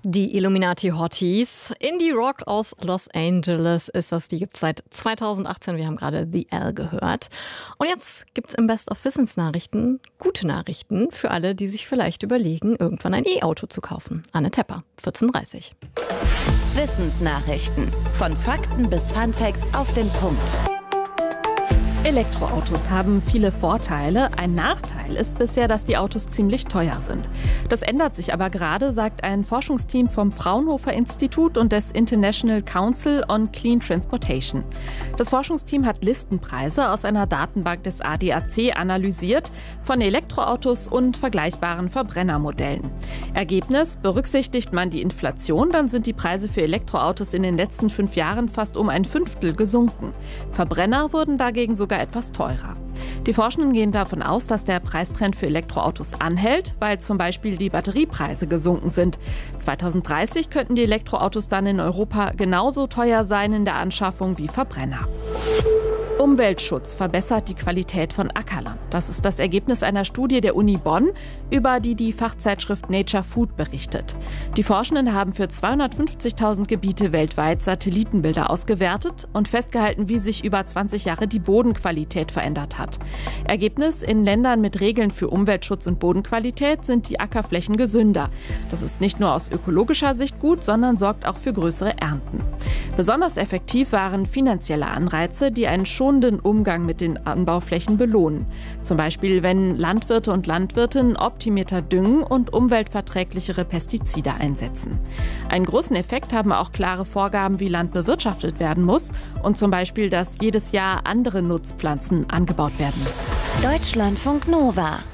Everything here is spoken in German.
Die Illuminati Hotties. Indie Rock aus Los Angeles ist das. Die gibt es seit 2018. Wir haben gerade The L gehört. Und jetzt gibt es im Best of Wissensnachrichten gute Nachrichten für alle, die sich vielleicht überlegen, irgendwann ein E-Auto zu kaufen. Anne Tepper, 14:30. Wissensnachrichten. Von Fakten bis Funfacts auf den Punkt. Elektroautos haben viele Vorteile. Ein Nachteil ist bisher, dass die Autos ziemlich teuer sind. Das ändert sich aber gerade, sagt ein Forschungsteam vom Fraunhofer Institut und des International Council on Clean Transportation. Das Forschungsteam hat Listenpreise aus einer Datenbank des ADAC analysiert von Elektroautos und vergleichbaren Verbrennermodellen. Ergebnis: Berücksichtigt man die Inflation, dann sind die Preise für Elektroautos in den letzten 5 Jahren fast um ein Fünftel gesunken. Verbrenner wurden dagegen sogar etwas teurer. Die Forschenden gehen davon aus, dass der Preistrend für Elektroautos anhält, weil zum Beispiel die Batteriepreise gesunken sind. 2030 könnten die Elektroautos dann in Europa genauso teuer sein in der Anschaffung wie Verbrenner. Umweltschutz verbessert die Qualität von Ackerland. Das ist das Ergebnis einer Studie der Uni Bonn, über die die Fachzeitschrift Nature Food berichtet. Die Forschenden haben für 250.000 Gebiete weltweit Satellitenbilder ausgewertet und festgehalten, wie sich über 20 Jahre die Bodenqualität verändert hat. Ergebnis: In Ländern mit Regeln für Umweltschutz und Bodenqualität sind die Ackerflächen gesünder. Das ist nicht nur aus ökologischer Sicht gut, sondern sorgt auch für größere Ernten. Besonders effektiv waren finanzielle Anreize, die einen schonenden Umgang mit den Anbauflächen belohnen. Zum Beispiel, wenn Landwirte und Landwirtinnen optimierter düngen und umweltverträglichere Pestizide einsetzen. Einen großen Effekt haben auch klare Vorgaben, wie Land bewirtschaftet werden muss und zum Beispiel, dass jedes Jahr andere Nutzpflanzen angebaut werden müssen. Deutschlandfunk Nova